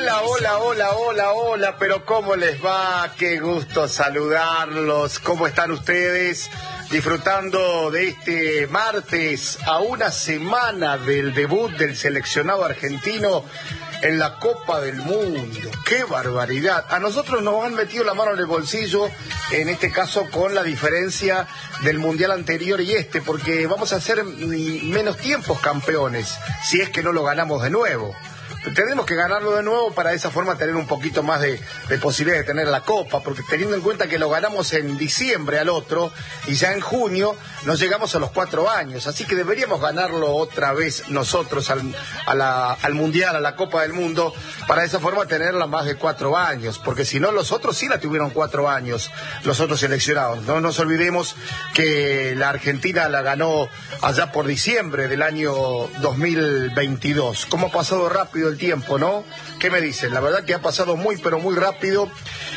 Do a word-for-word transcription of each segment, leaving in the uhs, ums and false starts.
Hola, hola, hola, hola, hola, pero ¿cómo les va? Qué gusto saludarlos. ¿Cómo están ustedes? Disfrutando de este martes a una semana del debut del seleccionado argentino en la Copa del Mundo. ¡Qué barbaridad! A nosotros nos han metido la mano en el bolsillo, en este caso con la diferencia del Mundial anterior y este, porque vamos a ser menos tiempos campeones, si es que no lo ganamos de nuevo. Tenemos que ganarlo de nuevo para de esa forma tener un poquito más de, de posibilidad de tener la Copa, porque teniendo en cuenta que lo ganamos en diciembre al otro y ya en junio no llegamos a los cuatro años, así que deberíamos ganarlo otra vez nosotros al, a la, al Mundial, a la Copa del Mundo, para de esa forma tenerla más de cuatro años, porque si no los otros sí la tuvieron cuatro años, los otros seleccionados. No nos olvidemos que la Argentina la ganó allá por diciembre del año dos mil veintidós. ¿Cómo ha pasado rápido el tiempo, no? ¿Qué me dicen? La verdad que ha pasado muy, pero muy rápido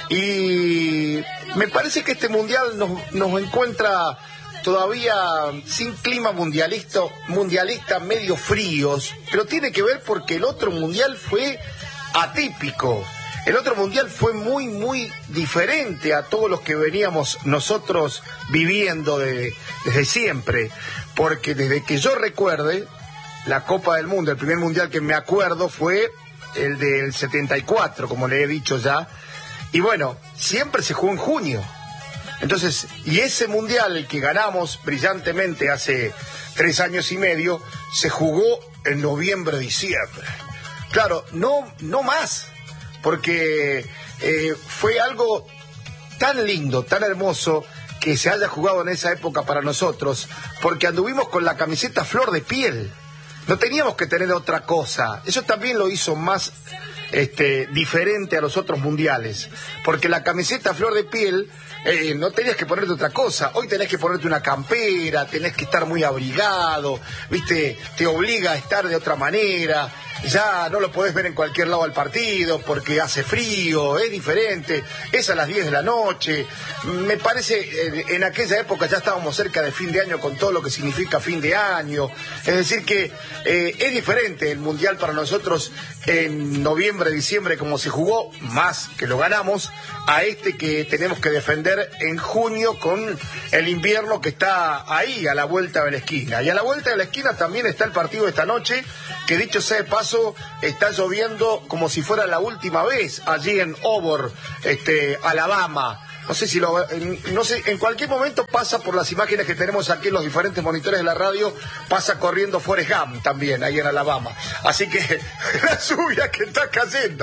y me parece que este Mundial nos, nos encuentra todavía sin clima mundialista, mundialista medio fríos, pero tiene que ver porque el otro Mundial fue atípico. El otro Mundial fue muy, muy diferente a todos los que veníamos nosotros viviendo de, desde siempre, porque desde que yo recuerde, la Copa del Mundo, el primer Mundial que me acuerdo fue el del setenta y cuatro, como le he dicho ya, y bueno, siempre se jugó en junio. Entonces, y ese Mundial, el que ganamos brillantemente hace tres años y medio, se jugó en noviembre, diciembre. Claro, no, no más, porque eh, fue algo tan lindo, tan hermoso, que se haya jugado en esa época para nosotros, porque anduvimos con la camiseta flor de piel. No teníamos que tener otra cosa. Eso también lo hizo más este, diferente a los otros mundiales. Porque la camiseta flor de piel, eh, no tenías que ponerte otra cosa. Hoy tenés que ponerte una campera, tenés que estar muy abrigado, ¿viste? Te obliga a estar de otra manera. Ya no lo podés ver en cualquier lado al partido porque hace frío, es diferente, es a las diez de la noche. Me parece, eh, en aquella época ya estábamos cerca de fin de año con todo lo que significa fin de año. Es decir que eh, es diferente el Mundial para nosotros en noviembre, diciembre, como se jugó, más que lo ganamos, a este que tenemos que defender en junio con el invierno que está ahí, a la vuelta de la esquina. Y a la vuelta de la esquina también está el partido de esta noche, que dicho sea de paso, está lloviendo como si fuera la última vez allí en Auburn, este, Alabama. No sé si lo, no sé, en cualquier momento pasa por las imágenes que tenemos aquí en los diferentes monitores de la radio, pasa corriendo Forrest Gump también, ahí en Alabama. Así que, la lluvia que está cayendo.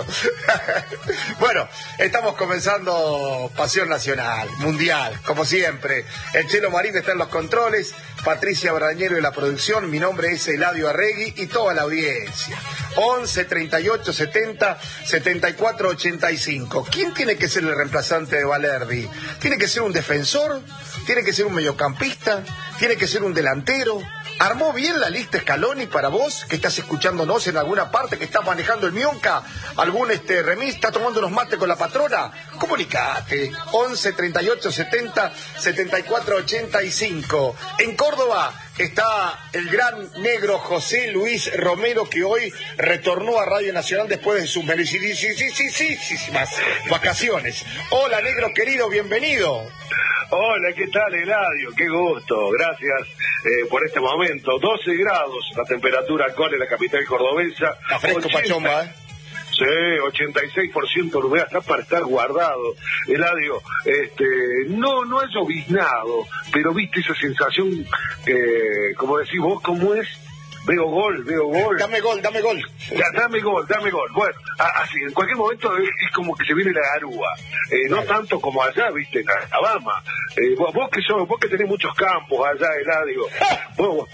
Bueno, estamos comenzando Pasión Nacional, Mundial, como siempre. El Chelo Marín está en los controles, Patricia Brañero en la producción, mi nombre es Eladio Arregui y toda la audiencia. once, treinta y ocho, setenta, setenta y cuatro, ochenta y cinco. ¿Quién tiene que ser el reemplazante de Valerdi? ¿Tiene que ser un defensor? ¿Tiene que ser un mediocampista? ¿Tiene que ser un delantero? ¿Armó bien la lista Scaloni para vos, que estás escuchándonos en alguna parte, que estás manejando el Mionca? ¿Algún este remis? ¿Está tomando unos mates con la patrona? Comunicate. once, treinta y ocho, setenta, setenta y cuatro, ochenta y cinco. En Córdoba está el gran negro José Luis Romero, que hoy retornó a Radio Nacional después de sus merecidísimas vacaciones. Hola, negro querido, bienvenido. Hola, ¿qué tal, Eladio? Qué gusto, gracias eh, por este momento. doce grados la temperatura actual en la capital cordobesa. Está fresco, Pachomba, ¿eh? Sí, ochenta y seis por ciento de humedad, está para estar guardado. Eladio, este, no, no es lloviznado, pero viste esa sensación, eh, como decís vos, ¿cómo es? Veo gol, veo gol. Dame gol, dame gol. Ya, dame gol, dame gol. Bueno, así, en cualquier momento es, es como que se viene la garúa. Eh, no tanto como allá, viste, en Alabama. Eh, vos, vos que sos, vos que tenés muchos campos allá, Eladio. vos,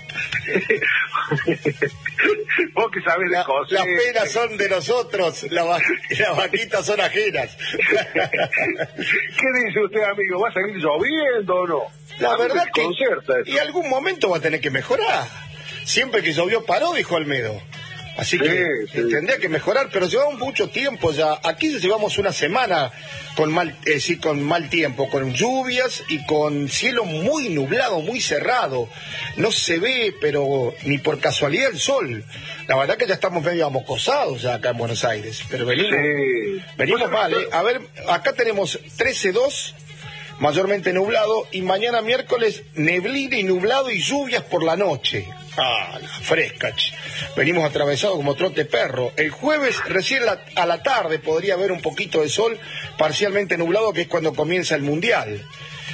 vos que sabés de la, cosas. Las penas son de nosotros, la va, las vaquitas son ajenas. ¿Qué dice usted, amigo? ¿Va a seguir lloviendo o no? La verdad que... Concerta, y algún momento va a tener que mejorar. Siempre que llovió paró, dijo Almedo. Así que sí, sí. tendría que mejorar, pero llevamos mucho tiempo ya. Aquí llevamos una semana con mal, eh, sí, con mal tiempo, con lluvias y con cielo muy nublado, muy cerrado. No se ve, pero ni por casualidad el sol. La verdad que ya estamos medio amocosados ya acá en Buenos Aires, pero venimos, sí. venimos mal, ¿eh? A ver, acá tenemos trece dos, mayormente nublado, y mañana miércoles neblina y nublado y lluvias por la noche. Ah, la fresca, ch. Venimos atravesados como trote perro. El jueves, recién la, a la tarde, podría haber un poquito de sol, parcialmente nublado, que es cuando comienza el Mundial.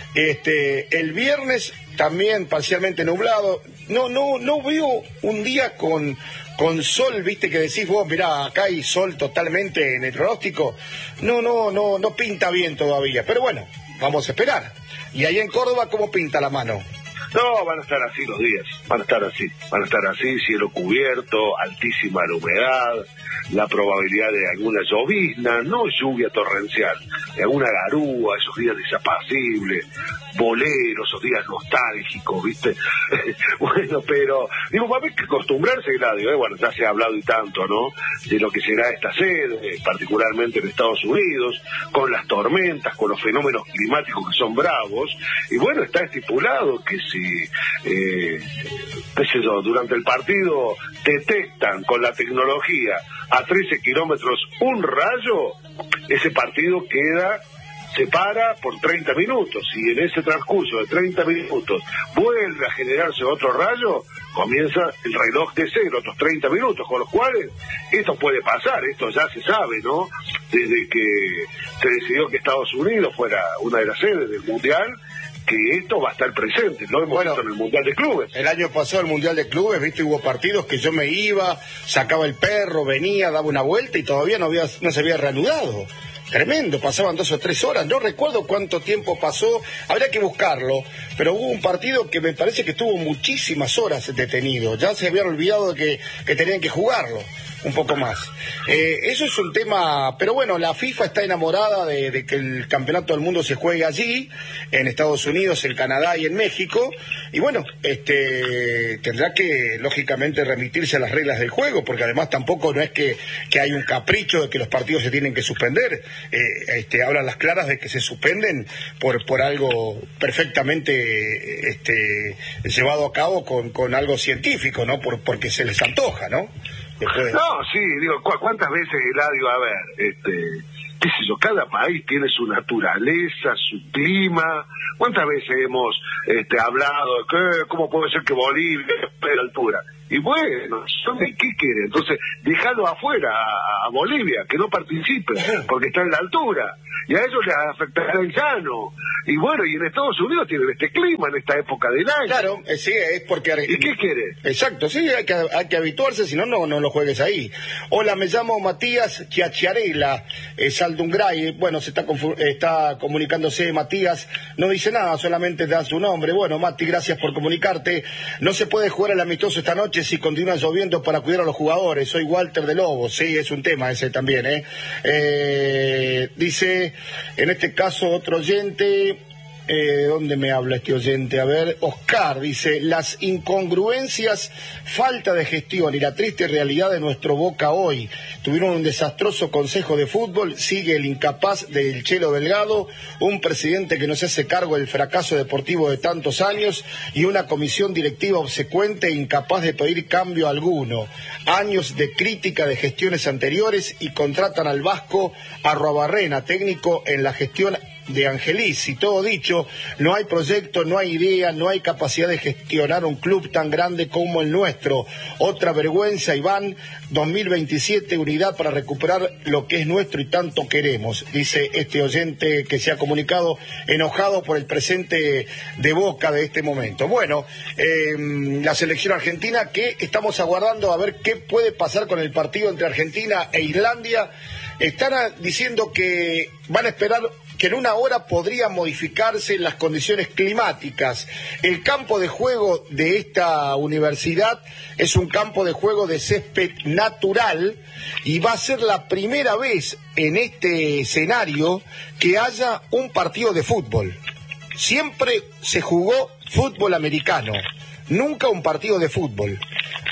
Este, el viernes, también parcialmente nublado. No, no, no veo un día con, con sol, viste, que decís vos, mirá, acá hay sol totalmente en el pronóstico. No, no, no, no pinta bien todavía. Pero bueno, vamos a esperar. Y ahí en Córdoba, ¿cómo pinta la mano? No, van a estar así los días, van a estar así, van a estar así, cielo cubierto, altísima la humedad, la probabilidad de alguna llovizna, no lluvia torrencial, de alguna garúa, esos días desapacibles, bolero, esos días nostálgicos, ¿viste? Bueno, pero, digo, va a haber que acostumbrarse, Gladio, ¿eh? Bueno, ya se ha hablado y tanto, ¿no?, de lo que será esta sede, particularmente en Estados Unidos, con las tormentas, con los fenómenos climáticos que son bravos, y bueno, está estipulado que si, eh, qué sé yo, durante el partido detectan con la tecnología a trece kilómetros un rayo, ese partido queda... se para por treinta minutos, y en ese transcurso de treinta minutos vuelve a generarse otro rayo, comienza el reloj de cero, otros treinta minutos, con los cuales esto puede pasar, esto ya se sabe, ¿no? Desde que se decidió que Estados Unidos fuera una de las sedes del Mundial, que esto va a estar presente, lo hemos bueno, visto en el Mundial de Clubes. El año pasado el Mundial de Clubes, viste, hubo partidos que yo me iba, sacaba el perro, venía, daba una vuelta y todavía no, había, no se había reanudado. Tremendo, pasaban dos o tres horas, no recuerdo cuánto tiempo pasó, habría que buscarlo, pero hubo un partido que me parece que estuvo muchísimas horas detenido, ya se habían olvidado de que, que tenían que jugarlo un poco más. Eh, eso es un tema, pero bueno, la FIFA está enamorada de, de que el campeonato del mundo se juegue allí, en Estados Unidos, en Canadá y en México, y bueno, este tendrá que lógicamente remitirse a las reglas del juego, porque además tampoco no es que, que hay un capricho de que los partidos se tienen que suspender. Eh, este, hablan las claras de que se suspenden por por algo perfectamente este, llevado a cabo con, con algo científico, ¿no? Por, porque se les antoja, ¿no? Después... No, sí, digo, ¿cu ¿cuántas veces, Eladio, a ver, este, qué sé yo, cada país tiene su naturaleza, su clima? ¿Cuántas veces hemos este, hablado de que, cómo puede ser que Bolivia esté a la altura? Y bueno, ¿qué quiere? Entonces, déjalo afuera a, a Bolivia, que no participe, porque está en la altura. Y a ellos les afectará el llano. Y bueno, y en Estados Unidos tienen este clima en esta época del año. Claro, eh, sí, es porque... ¿Y qué quiere? Exacto, sí, hay que, hay que habituarse, si no, no, no lo juegues ahí. Hola, me llamo Matías Chiacciarella, eh, Saldungray. Bueno, se está, está comunicándose Matías, no dice nada, solamente da su nombre. Bueno, Mati, gracias por comunicarte. No se puede jugar el amistoso esta noche si continúa lloviendo para cuidar a los jugadores. Soy Walter de Lobos, sí, es un tema ese también, ¿eh? eh dice, en este caso, otro oyente... Eh, ¿Dónde me habla este oyente? A ver, Oscar dice, las incongruencias, falta de gestión y la triste realidad de nuestro Boca hoy. Tuvieron un desastroso consejo de fútbol, sigue el incapaz del Chelo Delgado, un presidente que no se hace cargo del fracaso deportivo de tantos años y una comisión directiva obsecuente e incapaz de pedir cambio alguno. Años de crítica de gestiones anteriores y contratan al vasco Arruabarrena, técnico en la gestión de Angeliz. Y todo dicho, no hay proyecto, no hay idea, no hay capacidad de gestionar un club tan grande como el nuestro. Otra vergüenza, Iván, dos mil veintisiete, unidad para recuperar lo que es nuestro y tanto queremos, dice este oyente que se ha comunicado enojado por el presente de Boca de este momento. Bueno, eh, la selección argentina, que estamos aguardando a ver qué puede pasar con el partido entre Argentina e Islandia. Están diciendo que van a esperar que en una hora podrían modificarse las condiciones climáticas. El campo de juego de esta universidad es un campo de juego de césped natural y va a ser la primera vez en este escenario que haya un partido de fútbol. Siempre se jugó fútbol americano, nunca un partido de fútbol.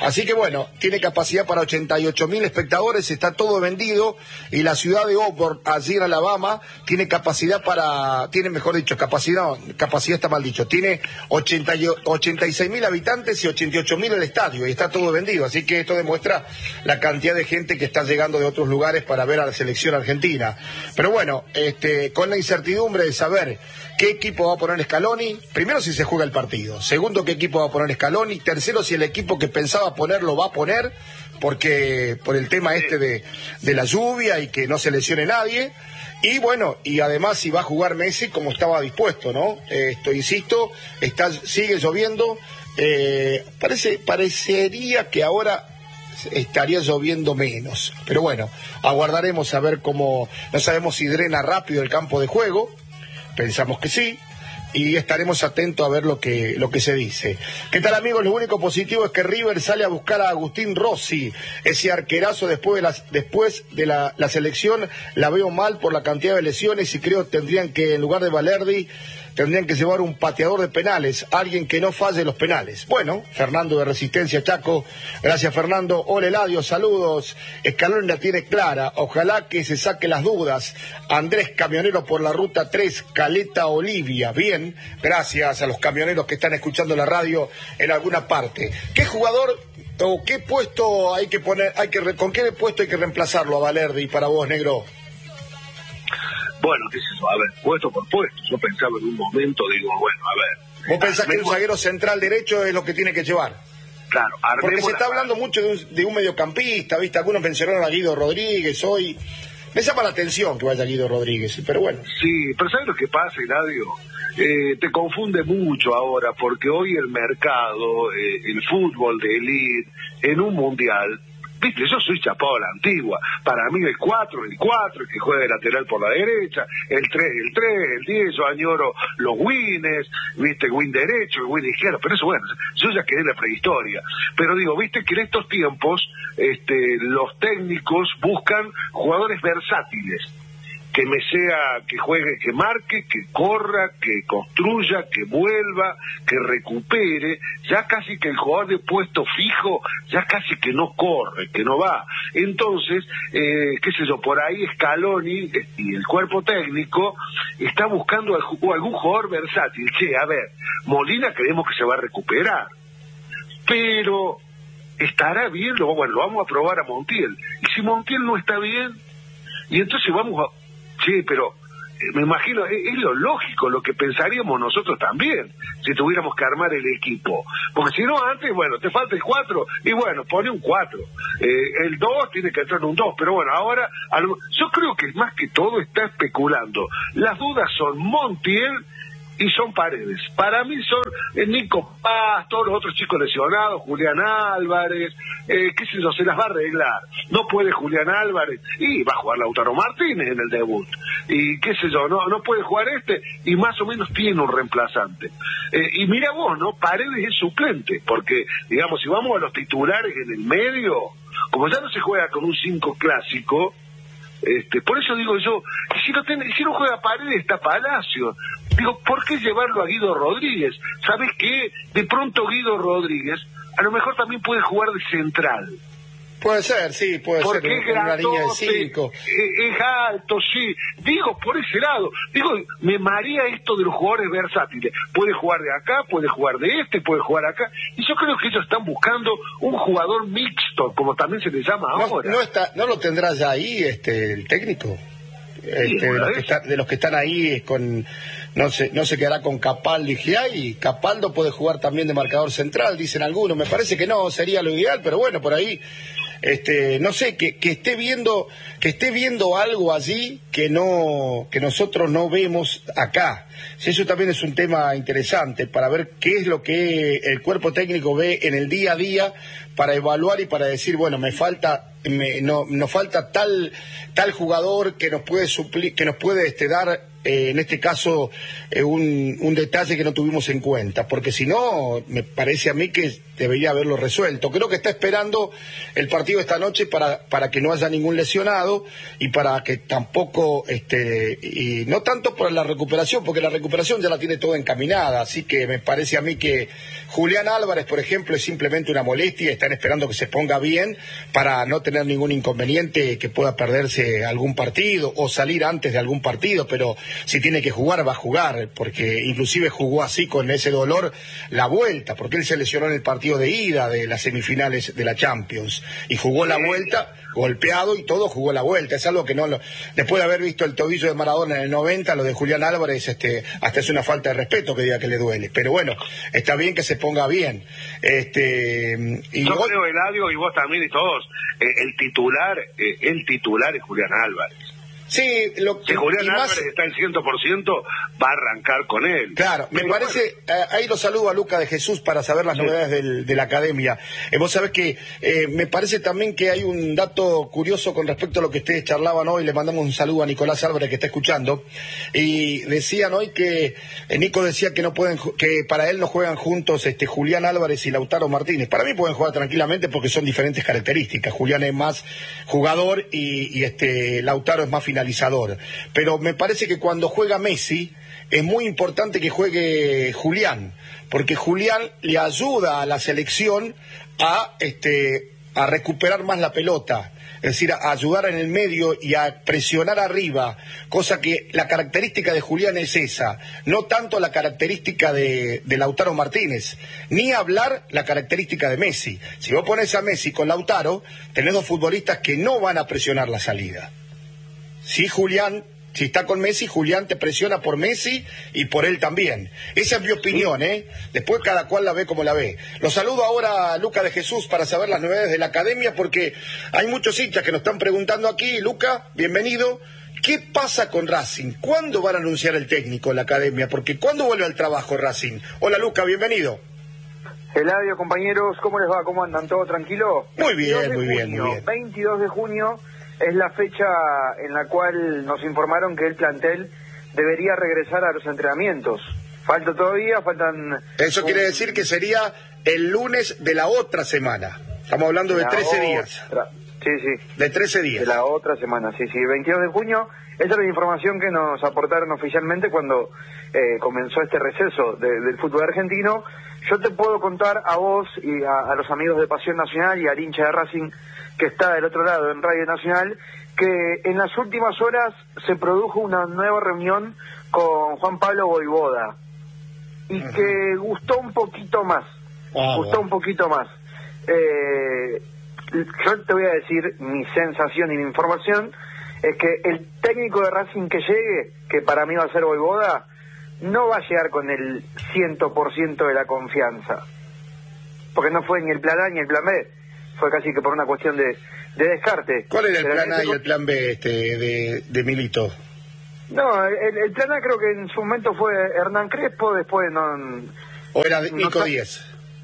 Así que bueno, tiene capacidad para ochenta y ocho mil espectadores, está todo vendido, y la ciudad de Auburn, allí en Alabama, tiene capacidad para, tiene mejor dicho, capacidad, no, capacidad está mal dicho, tiene ochenta y seis mil habitantes y ochenta y ocho mil el estadio, y está todo vendido, así que esto demuestra la cantidad de gente que está llegando de otros lugares para ver a la selección argentina. Pero bueno, este, con la incertidumbre de saber qué equipo va a poner Scaloni, primero si se juega el partido, segundo qué equipo va a poner Scaloni, tercero si el equipo que pensaba ponerlo va a poner, porque por el tema este de, de la lluvia y que no se lesione nadie, y bueno, y además si va a jugar Messi como estaba dispuesto, ¿no? Eh, esto, insisto, está, sigue lloviendo, eh, parece, parecería que ahora estaría lloviendo menos, pero bueno, aguardaremos a ver cómo, no sabemos si drena rápido el campo de juego, pensamos que sí, y estaremos atentos a ver lo que lo que se dice. ¿Qué tal, amigos? Lo único positivo es que River sale a buscar a Agustín Rossi, ese arquerazo después de la, después de la, la selección. La veo mal por la cantidad de lesiones y creo que tendrían que, en lugar de Valerdi, tendrían que llevar un pateador de penales, alguien que no falle los penales. Bueno, Fernando de Resistencia Chaco, gracias Fernando. Hola Eladio, saludos. Scaloni la tiene clara, ojalá que se saque las dudas. Andrés, camionero por la ruta tres, Caleta Olivia. Bien, gracias a los camioneros que están escuchando la radio en alguna parte. ¿Qué jugador o qué puesto hay que poner, hay que con qué puesto hay que reemplazarlo a Valerdi para vos, negro? Bueno, qué es eso, a ver, puesto por puesto. Yo pensaba en un momento, digo, bueno, a ver. ¿Vos pensás que un zaguero central derecho es lo que tiene que llevar? Claro, porque se está hablando mucho de un, de un mediocampista, ¿viste? Algunos mencionaron a Guido Rodríguez hoy. Me llama la atención que vaya Guido Rodríguez, pero bueno. Sí, pero ¿sabes lo que pasa, Eladio? Eh, te confunde mucho ahora, porque hoy el mercado, eh, el fútbol de elite, en un mundial... Viste, yo soy chapado a la antigua. Para mí el cuatro, el cuatro, el que juega de lateral por la derecha, el tres, el tres, el diez, yo añoro los wins, viste, el win derecho, el win izquierdo, pero eso bueno, yo ya quedé en la prehistoria. Pero digo, viste que en estos tiempos este, los técnicos buscan jugadores versátiles, que me sea, que juegue, que marque, que corra, que construya, que vuelva, que recupere. Ya casi que el jugador de puesto fijo, ya casi que no corre, que no va. Entonces, eh, qué sé yo, por ahí Scaloni y el cuerpo técnico está buscando algún jugador versátil. Che, a ver, Molina creemos que se va a recuperar, pero estará bien, lo, bueno, lo vamos a probar a Montiel. Y si Montiel no está bien, y entonces vamos a... Sí, pero eh, me imagino, es, es lo lógico, lo que pensaríamos nosotros también, si tuviéramos que armar el equipo. Porque si no, antes, bueno, te falta el cuatro, y bueno, pone un cuatro. Eh, el dos tiene que entrar un dos, pero bueno, ahora, algo, yo creo que más que todo está especulando. Las dudas son Montiel y son Paredes. Para mí son eh, Nico Paz, todos los otros chicos lesionados, Julián Álvarez, eh, qué sé yo, se las va a arreglar. No puede Julián Álvarez, y va a jugar Lautaro Martínez en el debut. Y qué sé yo, no no puede jugar este, y más o menos tiene un reemplazante. Eh, y mira vos, ¿no? Paredes es suplente, porque, digamos, si vamos a los titulares en el medio, como ya no se juega con un cinco clásico, Este, por eso digo yo, si no, ten, si no juega Paredes está Palacio. Digo, ¿por qué llevarlo a Guido Rodríguez? ¿Sabes qué? De pronto Guido Rodríguez a lo mejor también puede jugar de central. Puede ser, sí, puede porque ser es en una línea de grandote, cinco. Es, es alto, sí. Digo, por ese lado. Digo, me marea esto de los jugadores versátiles. Puede jugar de acá, puede jugar de este, puede jugar acá. Y yo creo que ellos están buscando un jugador mixto, como también se le llama no, ahora. No, está, no lo tendrá ya ahí este el técnico. Este, Sí, de, los que está, de los que están ahí con no se no se quedará con Capaldo y Giai. Capaldo puede jugar también de marcador central, dicen algunos. Me parece que no sería lo ideal, pero bueno, por ahí este no sé, que, que esté viendo que esté viendo algo allí que no que nosotros no vemos acá. Eso también es un tema interesante para ver qué es lo que el cuerpo técnico ve en el día a día, para evaluar y para decir, bueno, me falta me, no, nos falta tal tal jugador que nos puede suplir, que nos puede este, dar eh, en este caso, eh, un, un detalle que no tuvimos en cuenta, porque si no, me parece a mí que debería haberlo resuelto. Creo que está esperando el partido esta noche para, para que no haya ningún lesionado y para que tampoco, este, y no tanto por la recuperación, porque la recuperación ya la tiene toda encaminada, así que me parece a mí que Julián Álvarez, por ejemplo, es simplemente una molestia, están esperando que se ponga bien para no tener ningún inconveniente, que pueda perderse algún partido o salir antes de algún partido, pero si tiene que jugar, va a jugar, porque inclusive jugó así con ese dolor la vuelta, porque él se lesionó en el partido de ida de las semifinales de la Champions y jugó la vuelta golpeado y todo, jugó la vuelta. Es algo que no lo, después de haber visto el tobillo de Maradona en el noventa, lo de Julián Álvarez, este, hasta es una falta de respeto que diga que le duele, pero bueno, está bien que se ponga bien. Este, y yo vos... creo, Eladio, y vos también y todos, eh, el titular, eh, el titular es Julián Álvarez. Sí, lo que si Julián más... Álvarez está al cien por ciento, va a arrancar con él. Claro, me Pero parece, bueno. eh, ahí lo saludo a Luca de Jesús para saber las sí. novedades del, de la academia. Eh, vos sabés que eh, me parece también que hay un dato curioso con respecto a lo que ustedes charlaban hoy. Le mandamos un saludo a Nicolás Álvarez que está escuchando. Y decían hoy que, eh, Nico decía que no pueden, que para él no juegan juntos este Julián Álvarez y Lautaro Martínez. Para mí pueden jugar tranquilamente porque son diferentes características. Julián es más jugador y, y este Lautaro es más finalizador. Pero me parece que cuando juega Messi es muy importante que juegue Julián, porque Julián le ayuda a la selección a este a recuperar más la pelota, es decir, a ayudar en el medio y a presionar arriba, cosa que la característica de Julián es esa, no tanto la característica de, de Lautaro Martínez, ni hablar la característica de Messi. Si vos pones a Messi con Lautaro, tenés dos futbolistas que no van a presionar la salida. Sí, Julián, si está con Messi, Julián te presiona por Messi y por él también. Esa es mi opinión, ¿eh? Después cada cual la ve como la ve. Lo saludo ahora a Luca de Jesús para saber las novedades de la academia, porque hay muchos hinchas que nos están preguntando aquí. Luca, bienvenido. ¿Qué pasa con Racing? ¿Cuándo van a anunciar el técnico en la academia? Porque ¿cuándo vuelve al trabajo Racing? Hola Luca, bienvenido. Eladio, compañeros, ¿cómo les va? ¿Cómo andan? ¿Todo tranquilo? Muy bien, muy bien, muy bien. veintidós de junio es la fecha en la cual nos informaron que el plantel debería regresar a los entrenamientos. Falta todavía, faltan... Eso un... quiere decir que sería el lunes de la otra semana. Estamos hablando de, de trece otra... días. Sí, sí. De trece días. De la otra semana, sí, sí. veintidós de junio, esa es la información que nos aportaron oficialmente cuando eh, comenzó este receso de, del fútbol argentino. Yo te puedo contar a vos y a, a los amigos de Pasión Nacional y al hincha de Racing que está del otro lado en Radio Nacional, que en las últimas horas se produjo una nueva reunión con Juan Pablo Voivoda y uh-huh. que gustó un poquito más, ah, gustó bueno. un poquito más. Eh, yo te voy a decir mi sensación y mi información es que el técnico de Racing que llegue, que para mí va a ser Voivoda, no va a llegar con el cien por ciento de la confianza, porque no fue ni el plan A ni el plan B. Fue casi que por una cuestión de, de descarte. ¿Cuál era el plan A y el plan B este, de, de Milito? No, el, el plan A creo que en su momento fue Hernán Crespo, después no... ¿O era Nico no, Díez?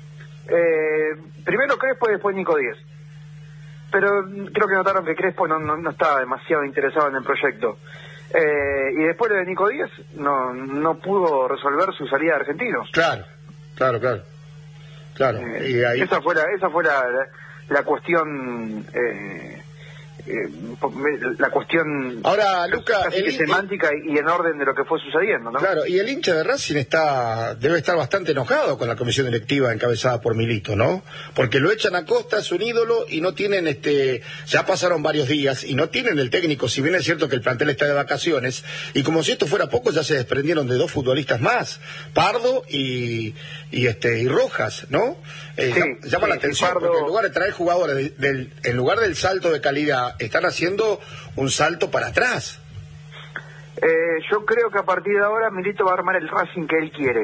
Eh, primero Crespo y después Nico Díez. Pero creo que notaron que Crespo no, no, no estaba demasiado interesado en el proyecto. Eh, y después de Nico Díez no, no pudo resolver su salida de Argentinos. Claro, claro, claro. Claro, eh, y ahí... esa fue la, esa fue la, la, la cuestión eh, eh, la cuestión ahora Luca casi el, semántica y en orden de lo que fue sucediendo, ¿no? Claro, y el hincha de Racing está debe estar bastante enojado con la comisión directiva encabezada por Milito, ¿no? Porque lo echan a Costa, es un ídolo, y no tienen este ya pasaron varios días y no tienen el técnico, si bien es cierto que el plantel está de vacaciones, y como si esto fuera poco ya se desprendieron de dos futbolistas más, Pardo y y este y Rojas, ¿no? Eh, sí, llama sí, la atención Pardo... porque en lugar de traer jugadores de, del, en lugar del salto de calidad están haciendo un salto para atrás. Eh, yo creo que a partir de ahora Milito va a armar el Racing que él quiere.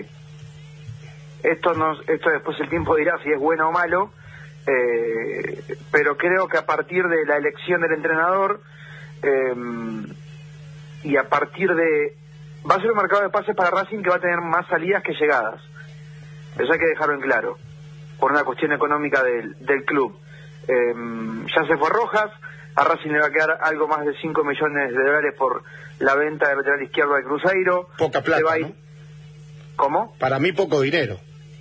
Esto nos, esto después el tiempo dirá si es bueno o malo, eh, pero creo que a partir de la elección del entrenador eh, y a partir de... va a ser un mercado de pases para Racing que va a tener más salidas que llegadas. Eso hay que dejarlo en claro, por una cuestión económica del, del club. Eh, ya se fue Rojas, A Racing le va a quedar algo más de cinco millones de dólares por la venta del lateral izquierdo de Cruzeiro. Poca plata, va a ir... ¿no? ¿Cómo? Para mí poco dinero.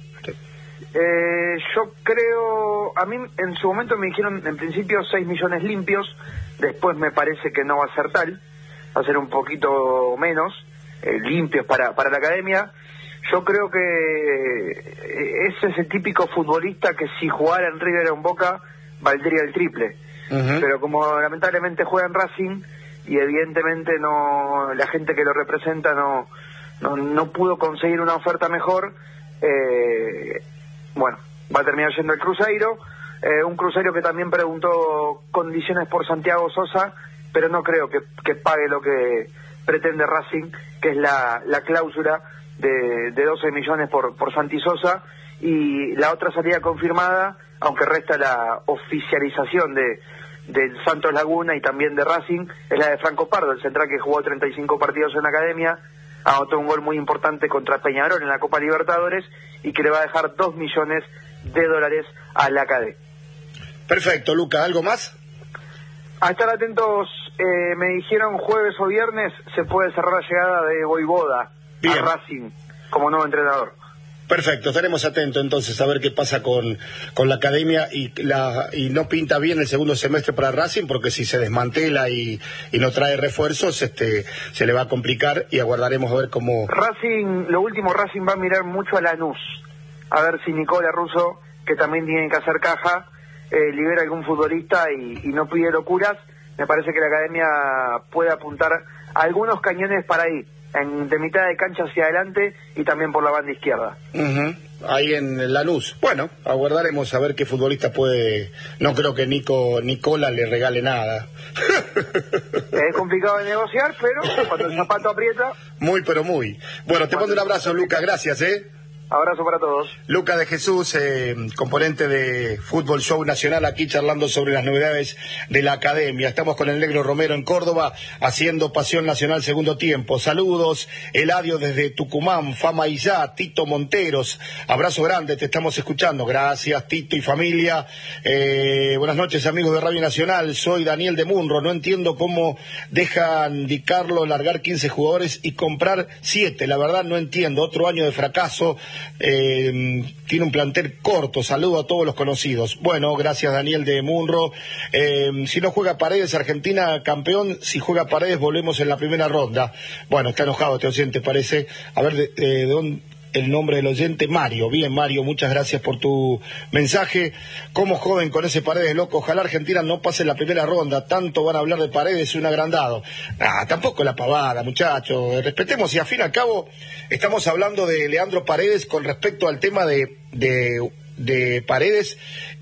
Eh, yo creo, a mí en su momento me dijeron en principio seis millones limpios, después me parece que no va a ser tal, va a ser un poquito menos, eh, limpios para, para la academia. Yo creo que es ese típico futbolista que si jugara en River o en Boca valdría el triple, uh-huh. Pero como lamentablemente juega en Racing y evidentemente no, la gente que lo representa no, no, no pudo conseguir una oferta mejor, eh, bueno, va a terminar yendo al Cruzeiro, eh, un Cruzeiro que también preguntó condiciones por Santiago Sosa, pero no creo que, que pague lo que pretende Racing, que es la, la cláusula de, de doce millones por, por Santi Sosa, y la otra salida confirmada, aunque resta la oficialización de del Santos Laguna y también de Racing, es la de Franco Pardo, el central que jugó treinta y cinco partidos en la academia, anotó un gol muy importante contra Peñarol en la Copa Libertadores y que le va a dejar dos millones de dólares a la academia. Perfecto, Luca, ¿algo más? A estar atentos, eh, me dijeron jueves o viernes se puede cerrar la llegada de Voivoda a Racing como nuevo entrenador. Perfecto, estaremos atentos entonces a ver qué pasa con, con la academia y la y no pinta bien el segundo semestre para Racing, porque si se desmantela y, y no trae refuerzos, este se le va a complicar y aguardaremos a ver cómo... Racing, lo último, Racing va a mirar mucho a Lanús, a ver si Nicola Russo, que también tiene que hacer caja, eh, libera algún futbolista y, y no pide locuras. Me parece que la academia puede apuntar a algunos cañones para ahí, en, de mitad de cancha hacia adelante y también por la banda izquierda. Uh-huh. Ahí en Lanús. Bueno, aguardaremos a ver qué futbolista puede... No creo que Nico Nicola le regale nada. Es complicado de negociar, pero cuando el zapato aprieta... Muy, pero muy. Bueno, te mando un abrazo, Lucas. Gracias, ¿eh? Abrazo para todos. Lucas de Jesús, eh, componente de Fútbol Show Nacional, aquí charlando sobre las novedades de la academia. Estamos con el Negro Romero en Córdoba, haciendo Pasión Nacional segundo tiempo. Saludos, Eladio desde Tucumán, Fama y ya, Tito Monteros. Abrazo grande, te estamos escuchando. Gracias, Tito y familia. Eh, buenas noches, amigos de Radio Nacional. Soy Daniel de Munro. No entiendo cómo dejan Di Carlo largar quince jugadores y comprar siete. La verdad no entiendo. Otro año de fracaso. Eh, tiene un plantel corto. Saludo a todos los conocidos. Bueno, gracias, Daniel de Munro. Eh, si no juega Paredes, Argentina campeón. Si juega Paredes, volvemos en la primera ronda. Bueno, está enojado este oyente, parece. A ver, de, de, de dónde el nombre del oyente, Mario. Bien, Mario, muchas gracias por tu mensaje. Como joven con ese Paredes loco, ojalá Argentina no pase la primera ronda. Tanto van a hablar de Paredes, un agrandado. Ah, tampoco la pavada, muchachos. Respetemos, y a fin y al cabo estamos hablando de Leandro Paredes con respecto al tema de, de, de Paredes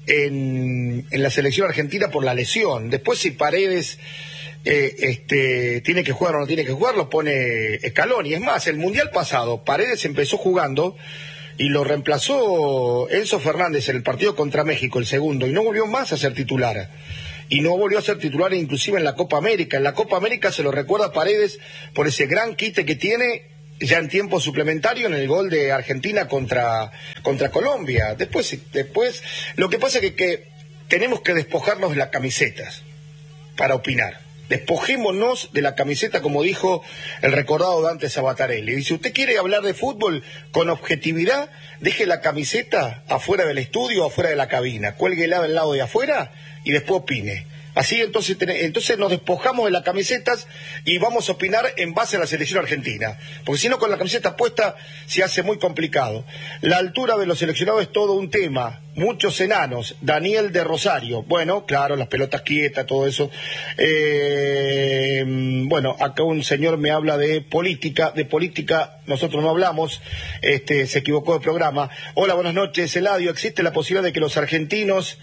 en, en la selección argentina por la lesión. Después, si Paredes Eh, este, tiene que jugar o no tiene que jugar, lo pone Scaloni. Es más, el Mundial pasado, Paredes empezó jugando y lo reemplazó Enzo Fernández en el partido contra México, el segundo, y no volvió más a ser titular. Y no volvió a ser titular inclusive en la Copa América. En la Copa América se lo recuerda a Paredes por ese gran quite que tiene ya en tiempo suplementario en el gol de Argentina contra, contra Colombia. Después, después, lo que pasa es que, que tenemos que despojarnos de las camisetas para opinar. Despojémonos de la camiseta, como dijo el recordado Dante Sabatarelli. Dice, usted quiere hablar de fútbol con objetividad, deje la camiseta afuera del estudio, afuera de la cabina, cuélguela del lado de afuera y después opine. Así entonces, entonces nos despojamos de las camisetas y vamos a opinar en base a la selección argentina. Porque si no, con la camiseta puesta se hace muy complicado. La altura de los seleccionados es todo un tema. Muchos enanos. Daniel de Rosario. Bueno, claro, las pelotas quietas, todo eso. Eh, bueno, acá un señor me habla de política. De política nosotros no hablamos. Este, se equivocó de programa. Hola, buenas noches, Eladio. ¿Existe la posibilidad de que los argentinos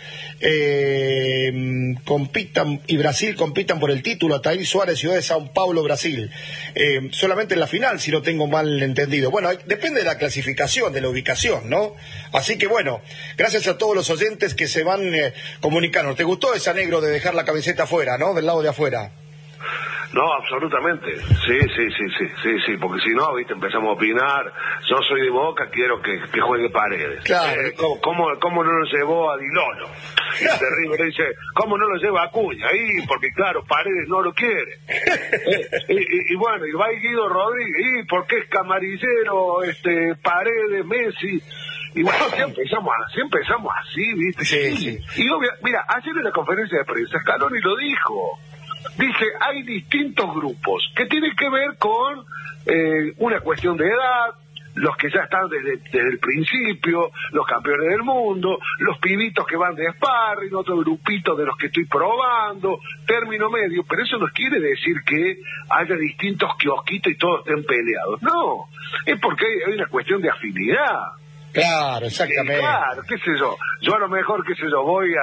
eh, compitan y Brasil compitan por el título? Ataíl Suárez, Ciudad de Sao Paulo, Brasil. Eh, solamente en la final, si no tengo mal entendido. Bueno, depende de la clasificación, de la ubicación, ¿no? Así que bueno, gracias a todos los oyentes que se van eh, comunicando. ¿Te gustó esa, Negro, de dejar la camiseta afuera, no? Del lado de afuera. No, absolutamente. Sí, sí, sí, sí, sí, sí, porque si no, viste, empezamos a opinar. Yo soy de Boca, quiero que, que juegue Paredes. Claro. Eh, ¿cómo, cómo, cómo no lo llevó a Dilolo? Y Terrible dice, ¿cómo no lo lleva a Acuña? Ahí, porque claro, Paredes no lo quiere. Eh, y, y, y bueno, y va Guido Rodríguez, y porque es camarillero, este, Paredes, Messi. Y bueno, si empezamos, así empezamos así, ¿viste? Sí, sí. Y obvio, mira, ayer en la conferencia de prensa, Scaloni lo dijo. Dice, hay distintos grupos que tienen que ver con eh, una cuestión de edad, los que ya están desde, desde el principio, los campeones del mundo, los pibitos que van de sparring, otro grupito de los que estoy probando, término medio, pero eso no quiere decir que haya distintos kiosquitos y todos estén peleados. No, es porque hay, hay una cuestión de afinidad. Claro, exactamente. Eh, claro, qué sé yo, yo a lo mejor, qué sé yo, voy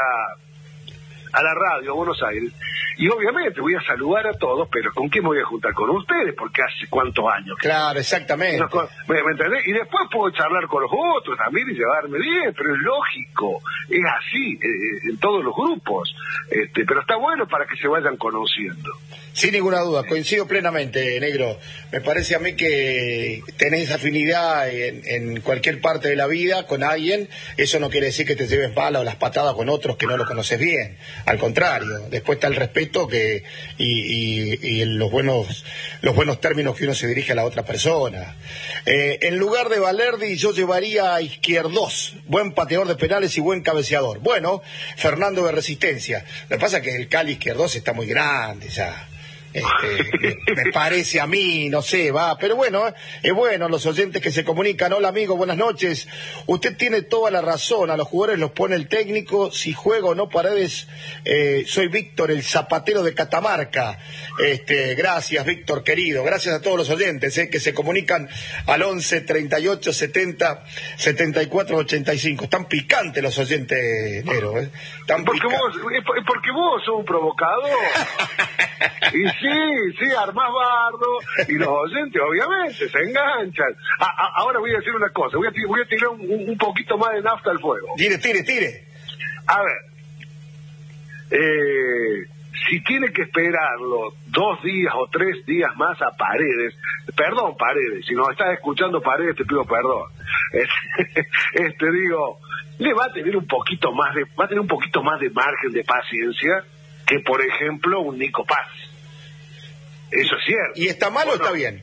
a, a la radio a Buenos Aires, y obviamente voy a saludar a todos, pero ¿con quién me voy a juntar? Con ustedes, porque hace cuántos años. Claro, exactamente. ¿Me, me entendés? Y después puedo charlar con los otros también y llevarme bien, pero es lógico, es así, eh, en todos los grupos. Este, pero está bueno para que se vayan conociendo. Sin ninguna duda, coincido plenamente, Negro. Me parece a mí que tenés afinidad en, en cualquier parte de la vida con alguien. Eso no quiere decir que te lleves bala o las patadas con otros que no lo conoces bien. Al contrario, después está el respeto que y, y, y los buenos los buenos términos que uno se dirige a la otra persona. Eh, en lugar de Valerdi, yo llevaría a Izquierdos, buen pateador de penales y buen cabeceador. Bueno, Fernando de Resistencia. Lo que pasa es que el Cali Izquierdos está muy grande ya. Este, me, me parece a mí, no sé, va, pero bueno, eh, es bueno los oyentes que se comunican. Hola amigo, buenas noches. Usted tiene toda la razón, a los jugadores los pone el técnico, si juego o no Paredes. Eh, soy Víctor, el zapatero de Catamarca. Este, gracias Víctor querido, gracias a todos los oyentes eh, que se comunican al once, treinta y ocho, setenta, setenta y cuatro, ochenta y cinco. Están picantes los oyentes, Nero, eh. Están porque picantes. vos, es porque vos sos un provocador. Y sí, sí, armás bardo, y los oyentes obviamente se enganchan. A, a, ahora voy a decir una cosa, voy a, voy a tirar un, un poquito más de nafta al fuego. Tire, tire, tire. A ver, eh, si tiene que esperarlo dos días o tres días más a Paredes, perdón Paredes, si nos estás escuchando Paredes te pido perdón, este, este digo, le va a tener un poquito más de, va a tener un poquito más de margen de paciencia que por ejemplo un Nico Paz. Eso es cierto. ¿Y está mal bueno, o está bien?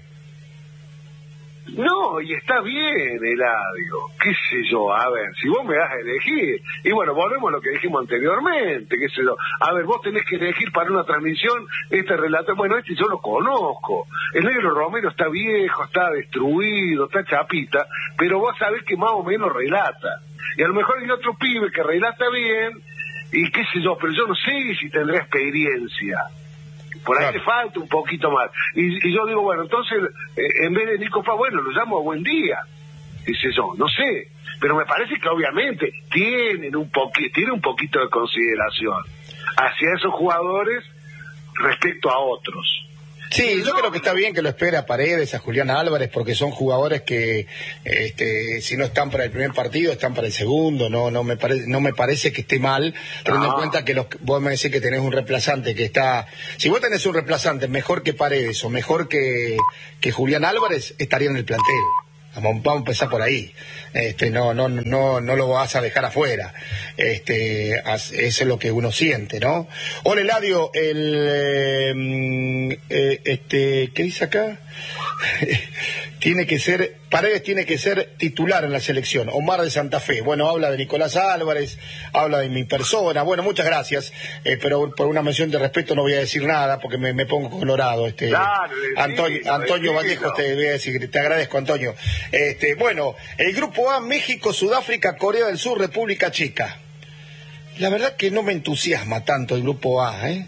No, y está bien, Eladio. ¿Qué sé yo? A ver, si vos me das a elegir. Y bueno, volvemos a lo que dijimos anteriormente. ¿Qué sé yo? A ver, vos tenés que elegir para una transmisión este relato. Bueno, este yo lo conozco. El Negro Romero está viejo, está destruido, está chapita. Pero vos sabés que más o menos relata. Y a lo mejor hay otro pibe que relata bien. Y qué sé yo, pero yo no sé si tendrá experiencia. Por ahí claro. Te falta un poquito más. Y, y yo digo, bueno, entonces, eh, en vez de Nico Paz, bueno, lo llamo a Buen Día. Dice yo, no sé. Pero me parece que obviamente tienen un, poqui tiene un poquito de consideración hacia esos jugadores respecto a otros. Sí, yo creo que está bien que lo espera a Paredes, a Julián Álvarez, porque son jugadores que, este, si no están para el primer partido, están para el segundo. No, no me parece, no me parece que esté mal, teniendo en cuenta que los, vos me decís que tenés un reemplazante que está, si vos tenés un reemplazante mejor que Paredes o mejor que, que Julián Álvarez, estaría en el plantel. Vamos, vamos a empezar por ahí. Este, no, no, no, no lo vas a dejar afuera. Este, eso es lo que uno siente, ¿no? Hola, Eladio, el, eh, este, ¿qué dice acá? Tiene que ser, Paredes tiene que ser titular en la selección. Omar de Santa Fe. Bueno, habla de Nicolás Álvarez, habla de mi persona. Bueno, muchas gracias, eh, pero por una mención de respeto no voy a decir nada porque me, me pongo colorado. Este, claro, Antonio, sí, Antonio Vallejo, te voy a decir, te agradezco, Antonio. Este, bueno, el grupo A, México, Sudáfrica, Corea del Sur, República Checa. La verdad que no me entusiasma tanto el grupo A, ¿eh?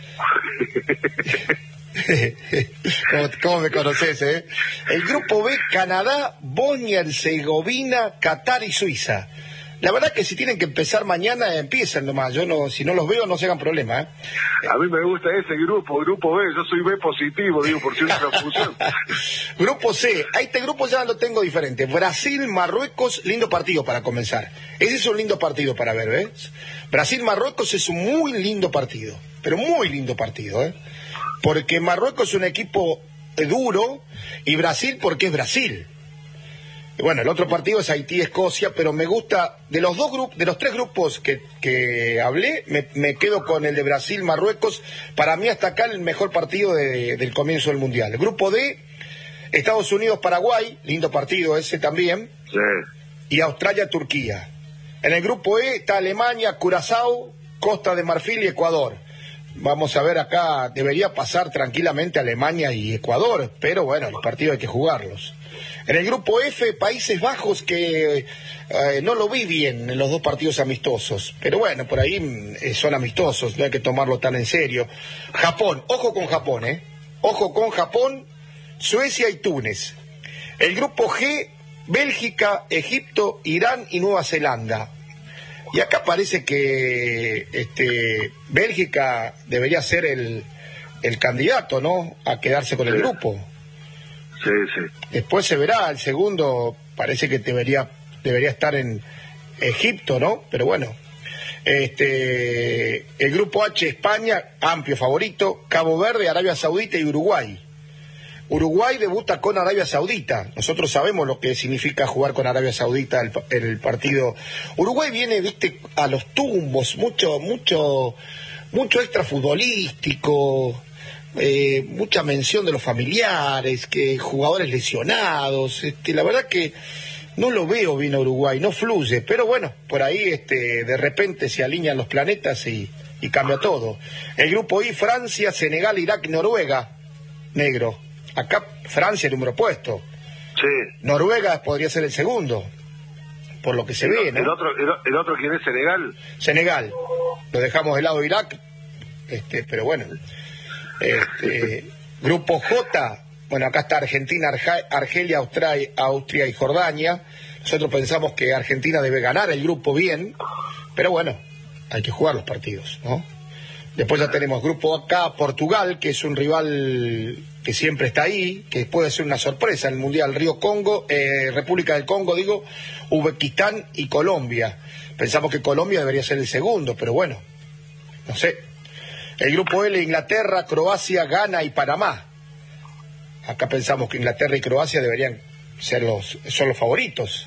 ¿Cómo, ¿Cómo me conoces, eh? El grupo B, Canadá, Bosnia, Herzegovina, Qatar y Suiza. La verdad que si tienen que empezar mañana, empiezan nomás. Yo no, si no los veo, no se hagan problema, ¿eh? A mí me gusta ese grupo, grupo B. Yo soy B positivo, digo, por si una confusión. Grupo C, a este grupo ya lo tengo diferente. Brasil, Marruecos, lindo partido para comenzar. Ese es un lindo partido para ver, ¿ves? Brasil, Marruecos es un muy lindo partido, pero muy lindo partido, ¿eh? porque Marruecos es un equipo duro y Brasil porque es Brasil. Bueno, el otro partido es Haití-Escocia, pero me gusta, de los dos grupos, de los tres grupos que, que hablé, me, me quedo con el de Brasil-Marruecos. Para mí hasta acá el mejor partido de, del comienzo del Mundial. El grupo D, Estados Unidos-Paraguay, lindo partido ese también, Sí. y Australia-Turquía. En el grupo E está Alemania, Curazao, Costa de Marfil y Ecuador. Vamos a ver acá, debería pasar tranquilamente Alemania y Ecuador, pero bueno, los partidos hay que jugarlos. En el grupo F, Países Bajos, que eh, no lo vi bien en los dos partidos amistosos, pero bueno, por ahí eh, son amistosos, no hay que tomarlo tan en serio. Japón, ojo con Japón, ¿eh? Ojo con Japón, Suecia y Túnez. El grupo G, Bélgica, Egipto, Irán y Nueva Zelanda. Y acá parece que este, Bélgica debería ser el, el candidato, ¿no?, a quedarse con el Sí. grupo. Sí, sí. Después se verá, el segundo parece que debería debería estar en Egipto, ¿no? Pero bueno, este el grupo H, España, amplio favorito, Cabo Verde, Arabia Saudita y Uruguay. Uruguay debuta con Arabia Saudita. Nosotros sabemos lo que significa jugar con Arabia Saudita el, el partido. Uruguay viene, viste, a los tumbos, mucho, mucho, mucho extra futbolístico. Eh, mucha mención de los familiares, que jugadores lesionados, este, la verdad que no lo veo bien a Uruguay, no fluye, pero bueno, por ahí este, de repente se alinean los planetas y, y cambia todo. El grupo I, Francia, Senegal, Irak, Noruega, negro. Acá Francia el número puesto. Sí. Noruega podría ser el segundo, por lo que se el, ve, ¿no? El otro, el, el otro ¿quién es? ¿Senegal? Senegal. Lo dejamos de lado Irak, este, pero bueno. Este, grupo J, bueno, acá está Argentina, Arja, Argelia, Austria, Austria y Jordania. Nosotros pensamos que Argentina debe ganar el grupo bien, pero bueno, hay que jugar los partidos, ¿no? Después ya tenemos grupo acá, Portugal, que es un rival que siempre está ahí, que puede ser una sorpresa en el Mundial. Río Congo, eh, República del Congo, digo, Uzbekistán y Colombia. Pensamos que Colombia debería ser el segundo, pero bueno, no sé. El grupo L, Inglaterra, Croacia, Ghana y Panamá. Acá pensamos que Inglaterra y Croacia deberían ser los, son los favoritos.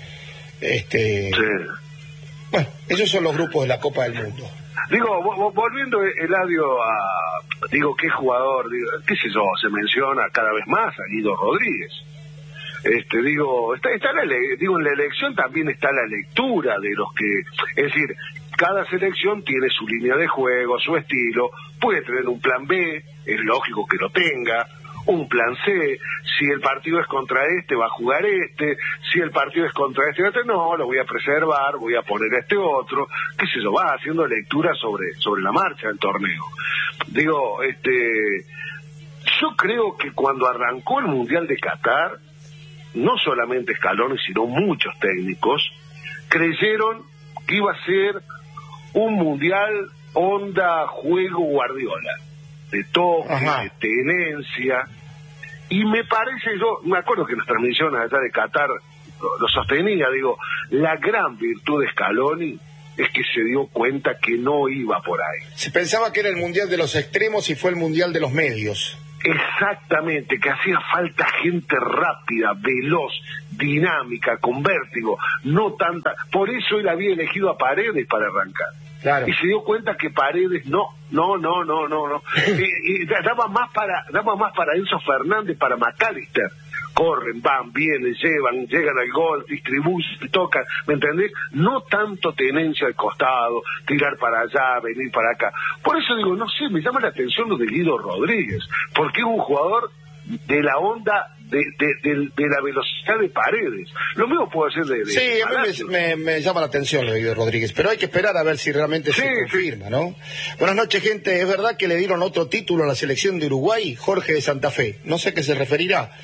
Este, Sí. Bueno, esos son los grupos de la Copa del Mundo. Digo, vo- volviendo, Eladio, a, digo, qué jugador, digo, qué sé yo, se menciona cada vez más a Guido Rodríguez. Este, digo, está, está la, ele- digo, en la elección también está la lectura de los que, es decir, cada selección tiene su línea de juego, su estilo, puede tener un plan B, es lógico que lo tenga, un plan C, si el partido es contra este, va a jugar este, si el partido es contra este, otro, no, lo voy a preservar, voy a poner a este otro, qué sé yo, va haciendo lectura sobre, sobre la marcha del torneo. Digo, este, yo creo que cuando arrancó el Mundial de Qatar, no solamente Scaloni, sino muchos técnicos, creyeron que iba a ser un mundial onda juego Guardiola, de toque, Ajá. de tenencia, y me parece, yo me acuerdo que en las transmisiones allá de Qatar lo, lo sostenía, digo, la gran virtud de Scaloni es que se dio cuenta que no iba por ahí. Se pensaba que era el Mundial de los extremos y fue el Mundial de los medios. Exactamente, que hacía falta gente rápida, veloz, dinámica, con vértigo, no tanta. Por eso él había elegido a Paredes para arrancar. Claro. Y se dio cuenta que Paredes no, no, no, no, no, no. y, y daba más para, daba más para Enzo Fernández, para McAllister. Corren, van, vienen, llevan, llegan al gol, distribuyen, tocan, ¿me entendés? No tanto tenencia al costado, tirar para allá, venir para acá. Por eso digo, no sé, me llama la atención lo de Guido Rodríguez, porque es un jugador de la onda de, de, de, de la velocidad de Paredes. Lo mismo puede ser de... de Sí, a mí Palacios. me, me, me llama la atención lo de Guido Rodríguez, pero hay que esperar a ver si realmente Sí, se sí. confirma, ¿no? Buenas noches, gente. ¿Es verdad que le dieron otro título a la selección de Uruguay? Jorge de Santa Fe. No sé a qué se referirá.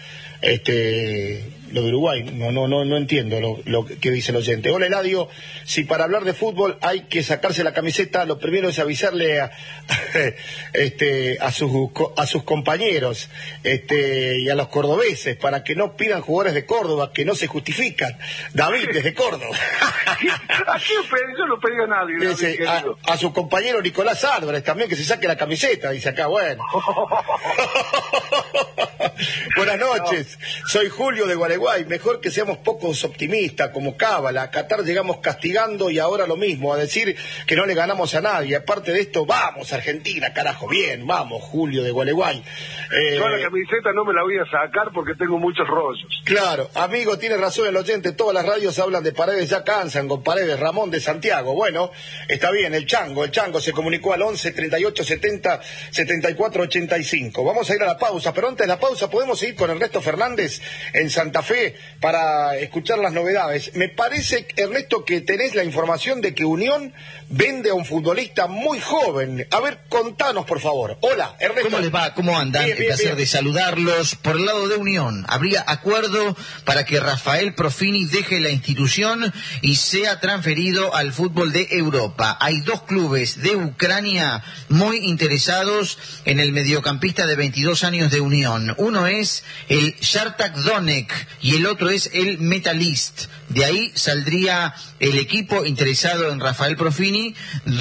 este, lo de Uruguay. No, no, no, no entiendo lo, lo que dice el oyente. Hola, Eladio. Si para hablar de fútbol hay que sacarse la camiseta, lo primero es avisarle a, este, a sus, a sus compañeros, este, y a los cordobeses, para que no pidan jugadores de Córdoba, que no se justifican. David, desde Córdoba. ¿A quién pedí? Yo no pedí a nadie. Dice, David, a, a su compañero Nicolás Álvarez también, que se saque la camiseta, dice acá, bueno. Buenas noches, soy Julio de Gualeguay. Mejor que seamos pocos optimistas, como Cábala. A Qatar llegamos castigando y ahora lo mismo, a decir que no le ganamos a nadie. Aparte de esto, vamos Argentina, carajo, bien, vamos, Julio de Gualeguay. Eh, Yo la camiseta no me la voy a sacar porque tengo muchos rollos. Claro, amigo, tiene razón el oyente, todas las radios hablan de Paredes, ya cansan con Paredes. Ramón de Santiago, bueno, está bien, el Chango, el Chango se comunicó al once, treinta y ocho, setenta, setenta y cuatro, ochenta y cinco. Vamos a ir a la pausa, pero antes de la pausa podemos seguir con Ernesto Fernández en Santa Fe para escuchar las novedades. Me parece, Ernesto, que tenés la información de que Unión vende a un futbolista muy joven. A ver, contanos, por favor. Hola, Ernesto. ¿Cómo les va? ¿Cómo andan? Bien, bien, el placer bien. de saludarlos. Por el lado de Unión, habría acuerdo para que Rafael Profini deje la institución y sea transferido al fútbol de Europa. Hay dos clubes de Ucrania muy interesados en el mediocampista de veintidós años de Unión. Uno es el Shakhtar Donetsk y el otro es el Metalist. De ahí saldría el equipo interesado en Rafael Profini,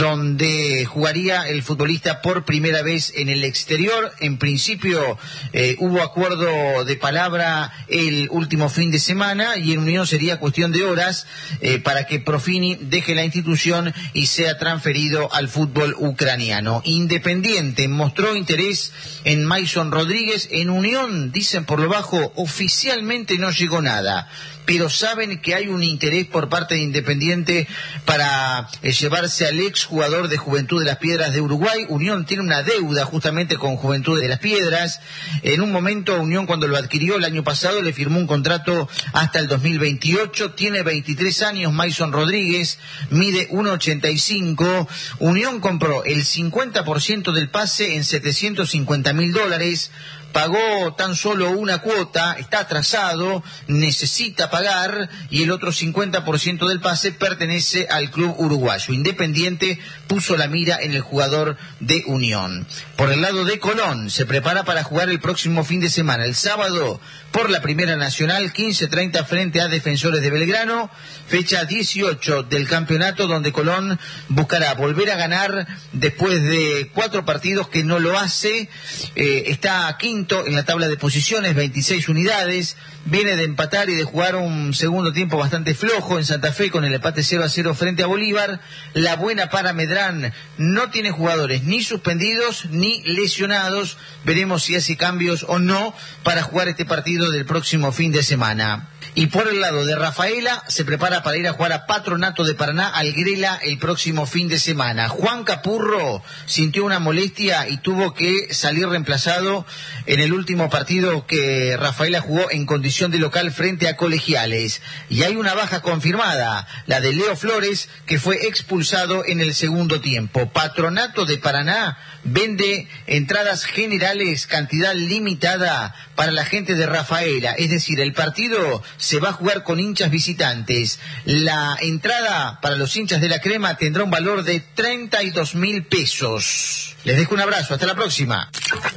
donde jugaría el futbolista por primera vez en el exterior. En principio eh, hubo acuerdo de palabra el último fin de semana y en Unión sería cuestión de horas eh, para que Profini deje la institución y sea transferido al fútbol ucraniano. Independiente mostró interés en Mason Rodríguez. En Unión, dicen por lo bajo, oficialmente no llegó nada, pero saben que hay un interés por parte de Independiente para eh, llevarse al ex jugador de Juventud de las Piedras de Uruguay. Unión tiene una deuda justamente con Juventud de las Piedras. En un momento Unión, cuando lo adquirió el año pasado, le firmó un contrato hasta el dos mil veintiocho. Tiene veintitrés años Mason Rodríguez, mide uno ochenta y cinco. Unión compró el cincuenta por ciento del pase en setecientos cincuenta mil dólares. Pagó tan solo una cuota, está atrasado, necesita pagar, y el otro cincuenta por ciento del pase pertenece al club uruguayo. Independiente puso la mira en el jugador de Unión. Por el lado de Colón, se prepara para jugar el próximo fin de semana, el sábado, por la Primera Nacional, quince treinta frente a Defensores de Belgrano, fecha dieciocho del campeonato, donde Colón buscará volver a ganar después de cuatro partidos que no lo hace. Eh, está quinto en la tabla de posiciones, veintiséis unidades, viene de empatar y de jugar un segundo tiempo bastante flojo en Santa Fe con el empate cero a cero frente a Bolívar. La buena para Medrán, no tiene jugadores ni suspendidos ni lesionados. Veremos si hace cambios o no para jugar este partido del próximo fin de semana. Y por el lado de Rafaela, se prepara para ir a jugar a Patronato de Paraná al Grela el próximo fin de semana. Juan Capurro sintió una molestia y tuvo que salir reemplazado en el último partido que Rafaela jugó en condición de local frente a Colegiales. Y hay una baja confirmada, la de Leo Flores, que fue expulsado en el segundo tiempo. Patronato de Paraná vende entradas generales, cantidad limitada para la gente de Rafaela, es decir, el partido se va a jugar con hinchas visitantes. La entrada para los hinchas de la Crema tendrá un valor de treinta y dos mil pesos. Les dejo un abrazo, hasta la próxima.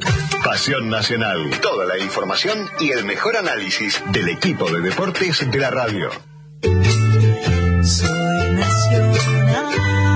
Pasión Nacional, toda la información y el mejor análisis del equipo de deportes de la radio. Soy Nacional.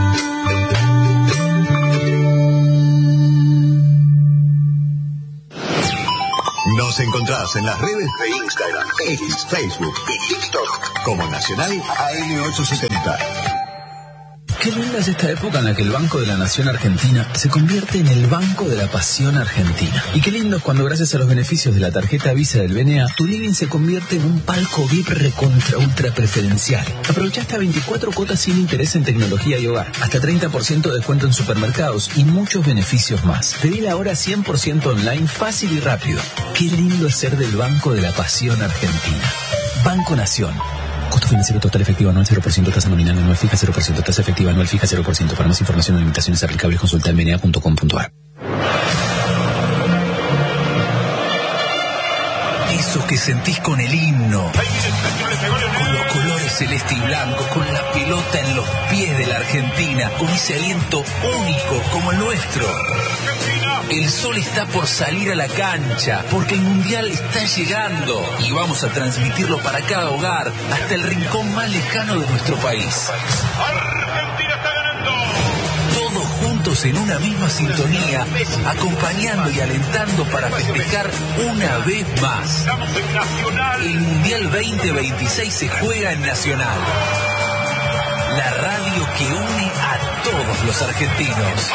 Nos encontrás en las redes de Instagram, X, Facebook y TikTok como Nacional A M ochocientos setenta. Qué linda es esta época en la que el Banco de la Nación Argentina se convierte en el Banco de la Pasión Argentina. Y qué lindo es cuando, gracias a los beneficios de la tarjeta Visa del B N A, tu living se convierte en un palco V I P recontra ultra preferencial. Aprovecha hasta veinticuatro cuotas sin interés en tecnología y hogar, hasta treinta por ciento de descuento en supermercados y muchos beneficios más. Pedila ahora cien por ciento online, fácil y rápido. Qué lindo es ser del Banco de la Pasión Argentina. Banco Nación. Costo financiero total efectivo anual cero por ciento, tasa nominal anual fija cero por ciento, tasa efectiva anual fija cero por ciento. Para más información o limitaciones aplicables, consulta en b n a punto com punto a r. Es Eso que sentís con el himno, con los colores celeste y blanco, con la pelota en los pies de la Argentina, con ese aliento único como el nuestro. El sol está por salir a la cancha, porque el Mundial está llegando y vamos a transmitirlo para cada hogar, hasta el rincón más lejano de nuestro país. Argentina está ganando. Todos juntos en una misma sintonía, acompañando y alentando para festejar una vez más. Estamos en Nacional. El Mundial veinte veintiséis se juega en Nacional. La radio que une a todos los argentinos.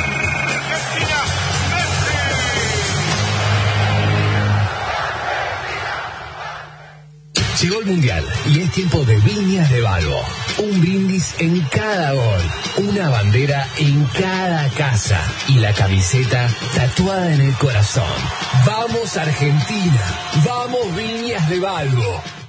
Llegó el Mundial y es tiempo de Viñas de Balbo. Un brindis en cada gol, una bandera en cada casa y la camiseta tatuada en el corazón. ¡Vamos Argentina! ¡Vamos Viñas de Balbo!